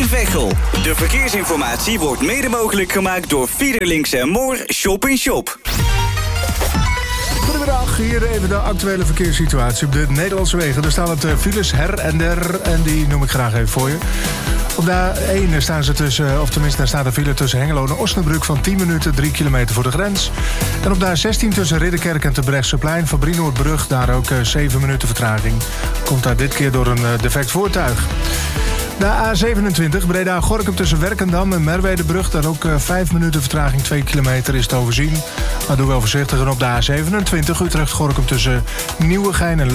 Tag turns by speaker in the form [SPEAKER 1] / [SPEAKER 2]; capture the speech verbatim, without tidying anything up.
[SPEAKER 1] Veghel. De verkeersinformatie wordt mede mogelijk gemaakt door Fiederlinks en Moor Shop in Shop.
[SPEAKER 2] Goedemiddag, hier even de actuele verkeerssituatie op de Nederlandse wegen. Er staan wat files her en der en die noem ik graag even voor je. Op de A één staan ze tussen, of tenminste daar staat een file tussen Hengelo en Osnabrück van tien minuten, drie kilometer voor de grens. En op de A zestien tussen Ridderkerk en Terbrechtseplein van Brienoordbrug, daar ook zeven minuten vertraging. Komt daar dit keer door een defect voertuig. De A zevenentwintig, Breda-Gorinchem tussen Werkendam en Merwedebrug. Daar ook vijf minuten vertraging, twee kilometer is te overzien. Maar doe wel voorzichtig. En op de A zevenentwintig, Utrecht-Gorinchem tussen Nieuwegein en